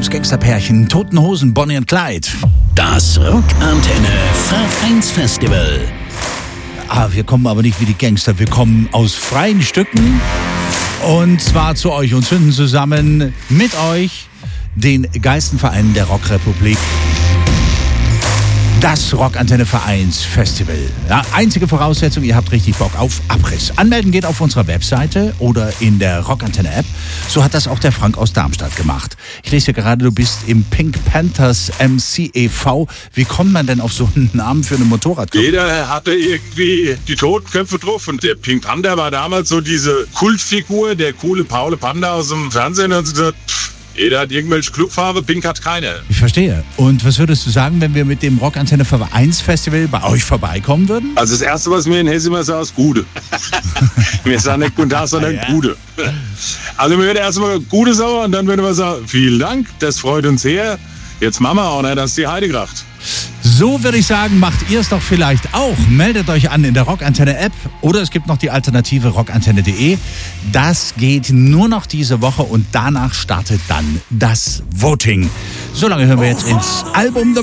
das Gangsterpärchen Toten Hosen, Bonnie und Clyde. Das Rockantenne Vereinsfestival. Wir kommen aber nicht wie die Gangster, wir kommen aus freien Stücken. Und zwar zu euch und zünden zusammen mit euch den Geistenverein der Rockrepublik. Das Rockantenne Vereinsfestival. Ja, einzige Voraussetzung, ihr habt richtig Bock auf Abriss. Anmelden geht auf unserer Webseite oder in der Rockantenne App. So hat das auch der Frank aus Darmstadt gemacht. Ich lese hier gerade, du bist im Pink Panthers MCEV. Wie kommt man denn auf so einen Namen für eine Motorradgruppe? Jeder hatte irgendwie die Totenköpfe drauf und der Pink Panther war damals so diese Kultfigur, der coole Paul Panda aus dem Fernsehen und so gesagt, jeder hat irgendwelche Clubfarbe, Pink hat keine. Ich verstehe. Und was würdest du sagen, wenn wir mit dem Rockantenne Vereinsfestival bei euch vorbeikommen würden? Also das Erste, was mir in Hessen immer sagt, ist Gude. Wir sagen nicht Guten Tag, sondern Gude. Also wir würden erstmal Gude sagen und dann würden wir sagen, vielen Dank, das freut uns sehr. Jetzt machen wir auch, ne, das ist die Heidekracht. So würde ich sagen, macht ihr es doch vielleicht auch. Meldet euch an in der Rockantenne-App oder es gibt noch die Alternative rockantenne.de. Das geht nur noch diese Woche und danach startet dann das Voting. So lange hören wir jetzt ins Album The